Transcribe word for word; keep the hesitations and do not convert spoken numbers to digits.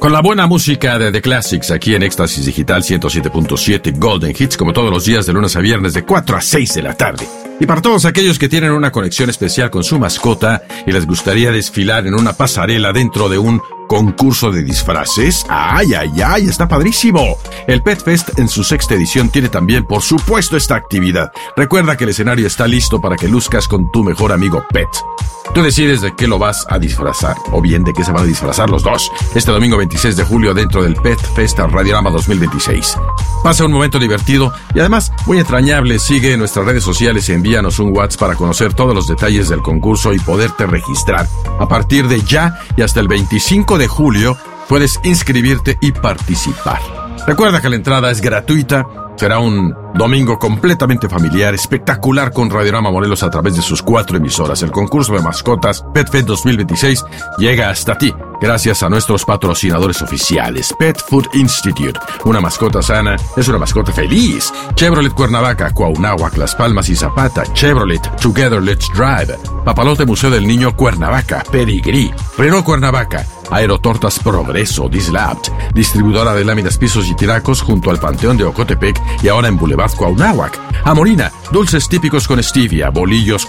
Con la buena música de The Classics aquí en Éxtasis Digital ciento siete punto siete Golden Hits, como todos los días de lunes a viernes de cuatro a seis de la tarde. Y para todos aquellos que tienen una conexión especial con su mascota y les gustaría desfilar en una pasarela dentro de un concurso de disfraces, ¡ay, ay, ay! ¡Está padrísimo! El Pet Fest en su sexta edición tiene también, por supuesto, esta actividad. Recuerda que el escenario está listo para que luzcas con tu mejor amigo Pet. Tú decides de qué lo vas a disfrazar, o bien de qué se van a disfrazar los dos, este domingo veintiséis de julio dentro del Pet Fest Radiorama dos mil veintiséis. Pasa un momento divertido y además muy entrañable. Sigue nuestras redes sociales y envíanos un WhatsApp para conocer todos los detalles del concurso y poderte registrar. A partir de ya y hasta el veinticinco de julio puedes inscribirte y participar. Recuerda que la entrada es gratuita. Será un domingo completamente familiar, espectacular, con Radiorama Morelos a través de sus cuatro emisoras. El concurso de mascotas Pet Fest dos mil veintiséis llega hasta ti gracias a nuestros patrocinadores oficiales. Pet Food Institute. Una mascota sana es una mascota feliz. Chevrolet Cuernavaca, Cuauhnáhuac, Las Palmas y Zapata. Chevrolet Together Let's Drive. Papalote Museo del Niño Cuernavaca. Pedigrí. Renault Cuernavaca. Aerotortas Progreso, Dislapt, distribuidora de láminas, pisos y tiracos junto al Panteón de Ocotepec y ahora en Boulevard Cuauhnáhuac. Amorina, dulces típicos con stevia, bolillos